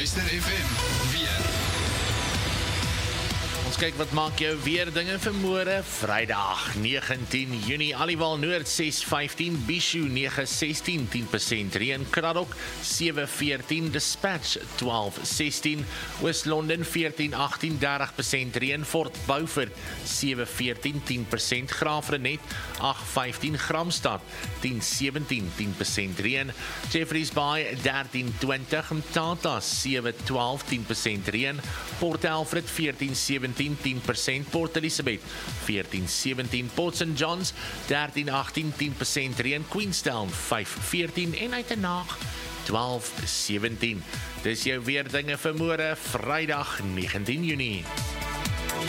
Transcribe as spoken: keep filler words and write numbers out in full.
Luister F M, weer. Ons kyk wat maak jou weer dinge vir môre, Vrydag negentien Junie, Aliwal Noord ses vyftien, Bishu nege sestien, tien persent reën, Kraddock sewe veertien, Dispatch twaalf sestien, Oos-London veertien agtien, dertig persent reën, Fort Beaufort sewe veertien, tien persent, Graafrenet agt vyftien, Gramstad tien sewentien, tien persent reën, Jeffreys Bay dertien twintig, Mthatha sewe twaalf, tien persent reën, Port Alfred veertien sewentien, tien persent, Port Elizabeth veertien sewentien, Port Saint Johns dertien agtien, tien persent reën, Queenstown vyf veertien en Uitenhaag twaalf sewentien. Dis jou weer dinge vir môre, Vrydag negentien Junie.